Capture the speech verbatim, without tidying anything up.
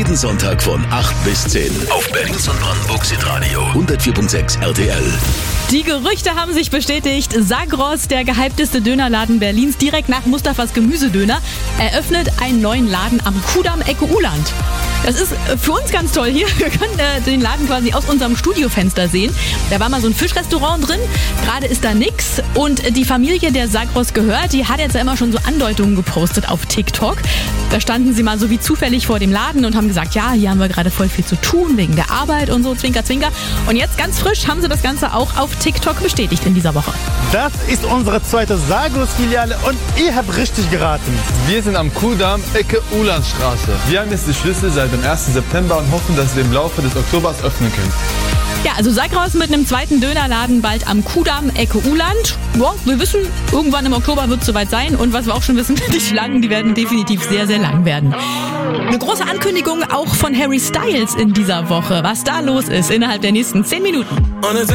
Jeden Sonntag von acht bis zehn auf Berlins und Brandenburgs Hitradio hundertvier Komma sechs R T L. Die Gerüchte haben sich bestätigt. Zagros, der gehypteste Dönerladen Berlins, direkt nach Mustafas Gemüsedöner, eröffnet einen neuen Laden am Kudamm Ecke Uhland. Das ist für uns ganz toll hier. Wir können äh, den Laden quasi aus unserem Studiofenster sehen. Da war mal so ein Fischrestaurant drin. Gerade ist da nix. Und die Familie, der Zagros gehört, die hat jetzt ja immer schon so Andeutungen gepostet auf TikTok. Da standen sie mal so wie zufällig vor dem Laden und haben gesagt, ja, hier haben wir gerade voll viel zu tun wegen der Arbeit und so, zwinker, zwinker. Und jetzt ganz frisch haben sie das Ganze auch auf TikTok bestätigt in dieser Woche. Das ist unsere zweite Zagros-Filiale und ihr habt richtig geraten. Wir sind am Kudamm, Ecke Uhlandstraße. Wir haben jetzt die Schlüssel seit dem ersten September und hoffen, dass wir im Laufe des Oktobers öffnen können. Ja, also Zagros mit einem zweiten Dönerladen bald am Kudamm, Ecke Uhland. Ja, wir wissen, irgendwann im Oktober wird es soweit sein. Und was wir auch schon wissen, die Schlangen, die werden definitiv sehr, sehr lang werden. Eine große Ankündigung auch von Harry Styles in dieser Woche. Was da los ist innerhalb der nächsten zehn Minuten.